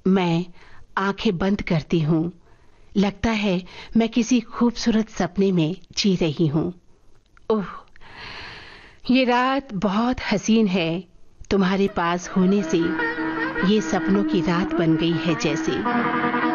मैं आंखें बंद करती हूँ। लगता है मैं किसी खूबसूरत सपने में जी रही हूँ। ओह, ये रात बहुत हसीन है। तुम्हारे पास होने से ये सपनों की रात बन गई है जैसे।